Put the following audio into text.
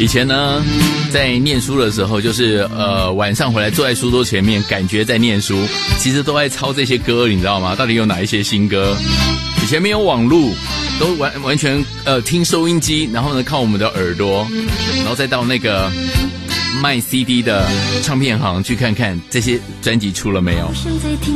以前呢，在念书的时候，就是晚上回来坐在书桌前面，感觉在念书，其实都在抄这些歌，你知道吗？到底有哪一些新歌？以前没有网路，都完全听收音机，然后呢靠我们的耳朵，然后再到那个卖 CD 的唱片行去看看这些专辑出了没有。